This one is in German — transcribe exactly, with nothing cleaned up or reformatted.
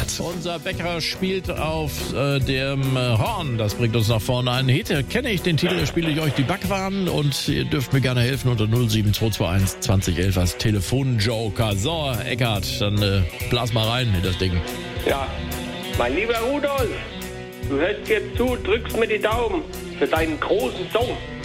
acht. Unser Bäcker spielt auf äh, dem äh, Horn. Das bringt uns nach vorne. Einen Hete kenne ich, den Titel spiele ich euch die Backwaren und ihr dürft mir gerne helfen unter null sieben zwei zwei eins zwanzig elf als Telefonjoker. So, Eckart, dann äh, blas mal rein in das Ding. Ja, mein lieber Rudolf, du hörst jetzt zu, drückst mir die Daumen für deinen großen Song.